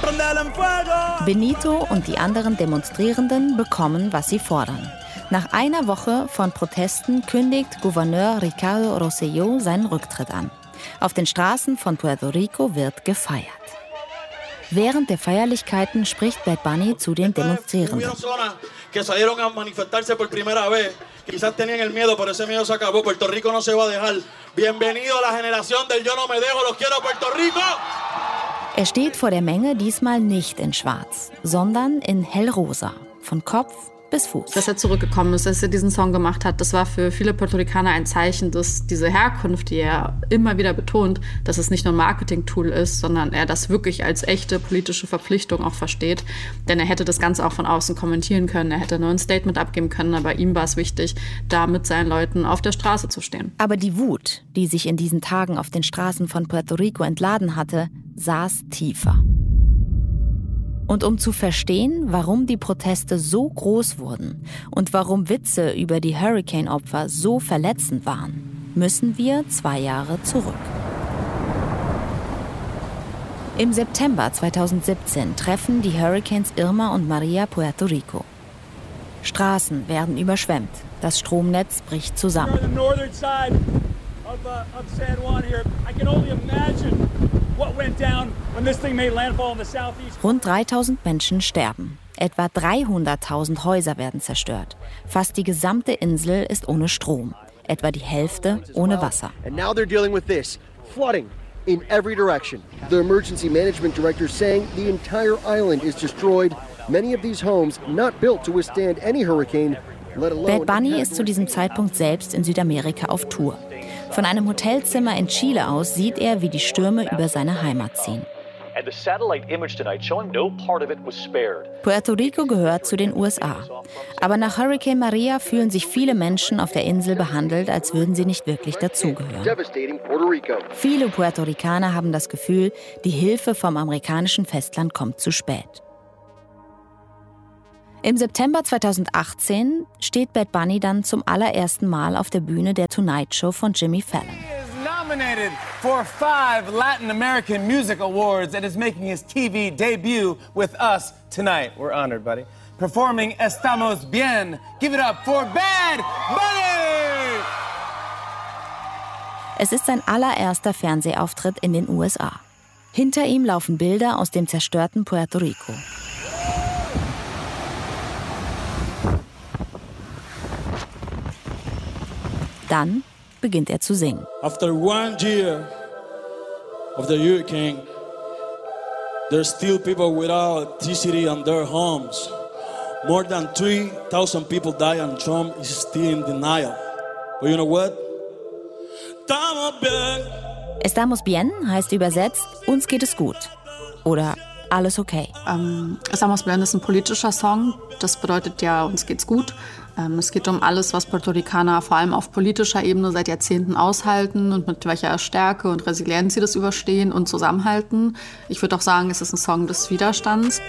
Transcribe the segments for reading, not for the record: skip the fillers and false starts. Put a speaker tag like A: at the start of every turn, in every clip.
A: Benito und die anderen Demonstrierenden bekommen, was sie fordern. Nach einer Woche von Protesten kündigt Gouverneur Ricardo Rosselló seinen Rücktritt an. Auf den Straßen von Puerto Rico wird gefeiert. Während der Feierlichkeiten spricht Bad Bunny zu den Demonstrierenden. Er steht vor der Menge diesmal nicht in Schwarz, sondern in hellrosa, von Kopf bis Fuß.
B: Dass er zurückgekommen ist, dass er diesen Song gemacht hat, das war für viele Puerto Ricaner ein Zeichen, dass diese Herkunft, die er immer wieder betont, dass es nicht nur ein Marketing-Tool ist, sondern er das wirklich als echte politische Verpflichtung auch versteht. Denn er hätte das Ganze auch von außen kommentieren können, er hätte nur ein Statement abgeben können, aber ihm war es wichtig, da mit seinen Leuten auf der Straße zu stehen.
A: Aber die Wut, die sich in diesen Tagen auf den Straßen von Puerto Rico entladen hatte, saß tiefer. Und um zu verstehen, warum die Proteste so groß wurden und warum Witze über die Hurricane-Opfer so verletzend waren, müssen wir 2 Jahre zurück. Im September 2017 treffen die Hurricanes Irma und Maria Puerto Rico. Straßen werden überschwemmt, das Stromnetz bricht zusammen. Rund 3000 Menschen sterben. Etwa 300.000 Häuser werden zerstört. Fast die gesamte Insel ist ohne Strom. Etwa die Hälfte ohne Wasser.
C: In every direction. The emergency management director saying the entire island is destroyed. Many of these homes not built to withstand any hurricane, let alone.
A: Bad Bunny ist zu diesem Zeitpunkt selbst in Südamerika auf Tour. Von einem Hotelzimmer in Chile aus sieht er, wie die Stürme über seine Heimat ziehen. Puerto Rico gehört zu den USA. Aber nach Hurricane Maria fühlen sich viele Menschen auf der Insel behandelt, als würden sie nicht wirklich dazugehören. Viele Puerto Ricaner haben das Gefühl, die Hilfe vom amerikanischen Festland kommt zu spät. Im September 2018 steht Bad Bunny dann zum allerersten Mal auf der Bühne der Tonight Show von Jimmy Fallon.
D: Nominated for 5 Latin American Music Awards and is making his TV debut with us tonight. We're honored, buddy. Performing Estamos Bien. Give it up for Bad Bunny!
A: Es ist sein allererster Fernsehauftritt in den USA. Hinter ihm laufen Bilder aus dem zerstörten Puerto Rico. Dann beginnt er zu singen.
E: After 1 year of the hurricane, there's still people without electricity in their homes. More than 3,000 people die and Trump is still in denial. But you know what?
A: Estamos bien heißt übersetzt, uns geht es gut. Oder alles okay.
B: Estamos bien ist ein politischer Song. Das bedeutet ja, uns geht's gut. Es geht um alles, was Puerto Ricaner vor allem auf politischer Ebene seit Jahrzehnten aushalten und mit welcher Stärke und Resilienz sie das überstehen und zusammenhalten. Ich würde auch sagen, es ist ein Song des Widerstands.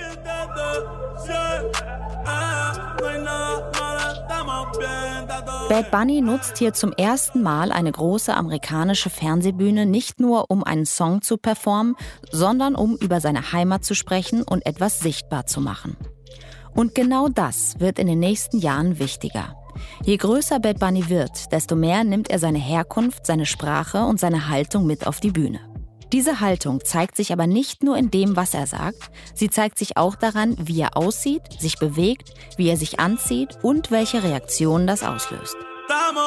A: Bad Bunny nutzt hier zum ersten Mal eine große amerikanische Fernsehbühne nicht nur, um einen Song zu performen, sondern um über seine Heimat zu sprechen und etwas sichtbar zu machen. Und genau das wird in den nächsten Jahren wichtiger. Je größer Bad Bunny wird, desto mehr nimmt er seine Herkunft, seine Sprache und seine Haltung mit auf die Bühne. Diese Haltung zeigt sich aber nicht nur in dem, was er sagt, sie zeigt sich auch daran, wie er aussieht, sich bewegt, wie er sich anzieht und welche Reaktionen das auslöst.